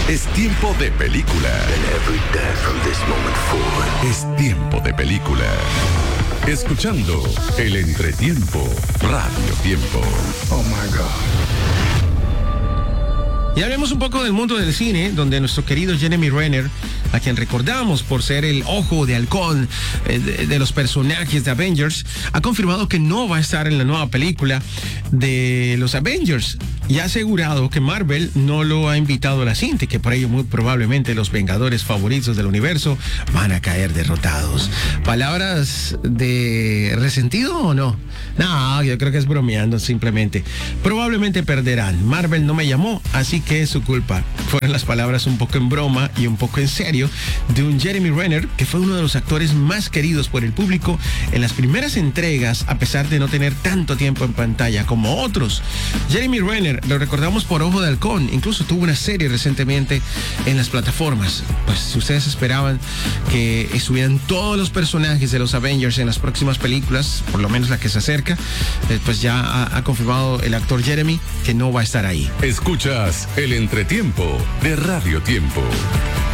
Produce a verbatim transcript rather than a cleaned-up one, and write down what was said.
Es tiempo de película. And every day from this moment forward. Es tiempo de película. Escuchando el entretiempo, Radio Tiempo. Oh my God. Y hablemos un poco del mundo del cine, donde nuestro querido Jeremy Renner, a quien recordamos por ser el ojo de halcón eh, de, de los personajes de Avengers, ha confirmado que no va a estar en la nueva película de los Avengers y ha asegurado que Marvel no lo ha invitado a la cinta y que por ello muy probablemente los Vengadores favoritos del universo van a caer derrotados. ¿Palabras de resentido o no? No, yo creo que es bromeando simplemente. Probablemente perderán. Marvel no me llamó, así que es su culpa. Fueron las palabras un poco en broma y un poco en serio de un Jeremy Renner que fue uno de los actores más queridos por el público en las primeras entregas, a pesar de no tener tanto tiempo en pantalla como otros. Jeremy Renner lo recordamos por Ojo de Halcón, incluso tuvo una serie recientemente en las plataformas. Pues si ustedes esperaban que estuvieran todos los personajes de los Avengers en las próximas películas, por lo menos la que se acerca, pues ya ha, ha confirmado el actor Jeremy que no va a estar ahí. Escuchas el entretiempo de Radio Tiempo.